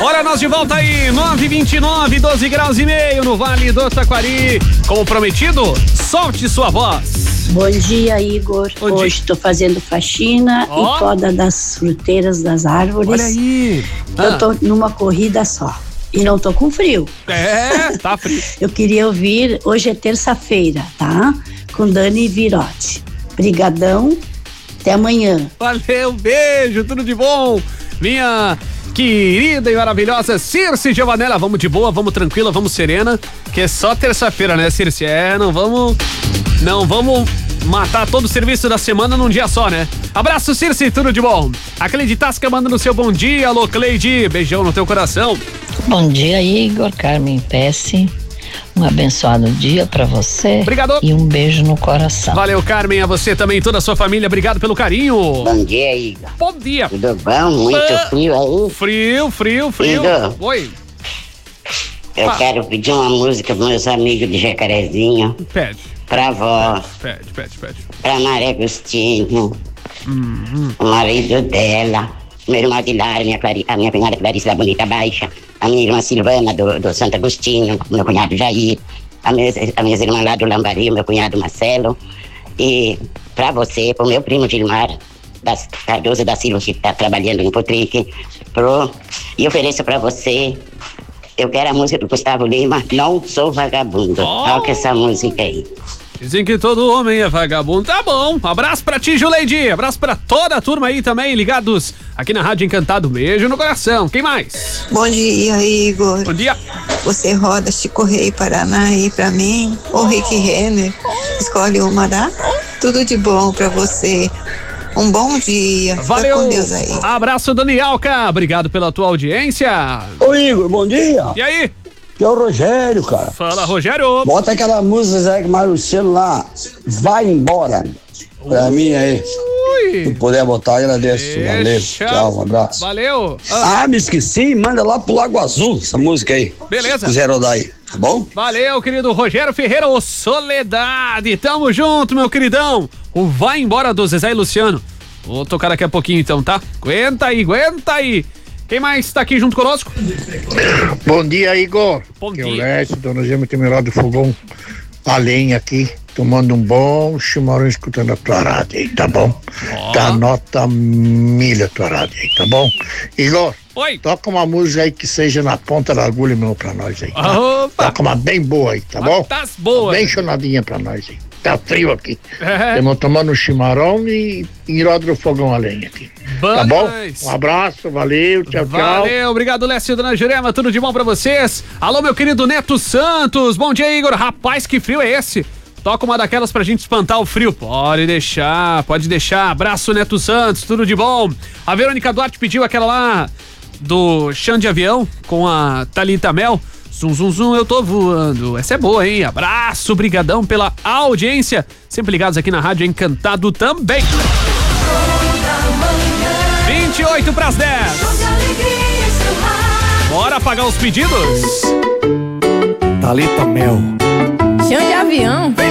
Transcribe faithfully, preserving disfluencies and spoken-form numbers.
Olha, nós de volta aí, nove e vinte e nove, doze graus e meio no Vale do Taquari. Como prometido, solte sua voz. Bom dia, Igor. Bom Hoje estou fazendo faxina oh. e poda das fruteiras das árvores. Olha aí. Eu ah. tô numa corrida só. E não tô com frio. É, tá frio. Eu queria ouvir, hoje é terça-feira, tá? Com Dani Virotti. Brigadão, até amanhã. Valeu, beijo, tudo de bom. Minha querida e maravilhosa Circe Giovanella, vamos de boa, vamos tranquila, vamos serena, que é só terça-feira, né, Circe? É, não vamos, não vamos matar todo o serviço da semana num dia só, né? Abraço, Circe, tudo de bom. A Cleide Tasca mandando seu bom dia. Alô, Cleide, beijão no teu coração. Bom dia, Igor, Carmen Pesce. Um abençoado dia pra você. Obrigado. E um beijo no coração. Valeu, Carmen, a você também, toda a sua família, obrigado pelo carinho. Bom dia, Igor. Bom dia. Tudo bom? Muito ah, frio aí? Frio, frio, frio. Igor, oi. Eu ah. quero pedir uma música pros meus amigos de Jacarezinho. Pede. Pra avó. Pede, pede, pede. Pra Maria Agostinho. Uhum. O marido dela. Meu irmão Aguilar, minha Clari, a minha cunhada Clarice da Bonita Baixa. A minha irmã Silvana do, do Santo Agostinho. Meu cunhado Jair. A minha, a minha irmã lá do Lambari, meu cunhado Marcelo. E pra você, pro meu primo Gilmar das Cardoso da Silva, que está trabalhando em Potrique, pro, e ofereço pra você, eu quero a música do Gustavo Lima, Não Sou Vagabundo. Oh. Toca essa música aí. Dizem que todo homem é vagabundo. Tá bom, abraço pra ti, Juleide, abraço pra toda a turma aí também, ligados aqui na Rádio Encantado, beijo no coração. Quem mais? Bom dia, Igor. Bom dia. Você roda Chico Rei Paraná aí pra mim, ou Rick Renner, escolhe uma, tá? Tudo de bom pra você. Um bom dia. Valeu. Fica com Deus aí. Abraço, Danielca. Obrigado pela tua audiência. Ô, Igor, bom dia. E aí? Que é o Rogério, cara. Fala, Rogério. Bota aquela música Zé Maruceno lá, Vai Embora. Pra Ui. mim aí. Se puder botar, agradeço. Deixa. Valeu. Tchau, um abraço. Valeu. Ah. ah, me esqueci. Manda lá pro Lago Azul essa música aí. Beleza. Zé Rodai. Tá bom? Valeu, querido Rogério Ferreira, o Soledade. Tamo junto, meu queridão. O Vai Embora do Zezé e Luciano. Vou tocar daqui a pouquinho então, tá? Aguenta aí, aguenta aí. Quem mais tá aqui junto conosco? Bom dia, Igor. Bom aqui dia. É o Lécio, dona Gema Temerado do Fogão a lenha aqui, tomando um bom chimarrão, escutando a tua rádio aí, tá bom? Oh. Tá nota milha a tua rádio aí, tá bom? Igor, oi. Toca uma música aí que seja na ponta da agulha, meu, pra nós aí, tá? Opa. Toca uma bem boa aí, tá bom? Tá boa. Bem chonadinha pra nós aí. Tá frio aqui. É. Estamos tomando um chimarrão e, e roda do fogão a lenha aqui. Bom, tá bom? Um abraço, valeu, tchau, valeu, tchau. Valeu, obrigado, Lécio, dona Jurema, tudo de bom pra vocês. Alô, meu querido Neto Santos, bom dia, Igor. Rapaz, que frio é esse? Toca uma daquelas pra gente espantar o frio. Pode deixar, pode deixar. Abraço, Neto Santos, tudo de bom. A Verônica Duarte pediu aquela lá do chão de avião com a Thalita Mel. Zum, zum, zum, eu tô voando. Essa é boa, hein? Abraço, brigadão pela audiência. Sempre ligados aqui na Rádio Encantado também. vinte e oito pras dez. Bora pagar os pedidos? Thalita Mel. Chão de avião.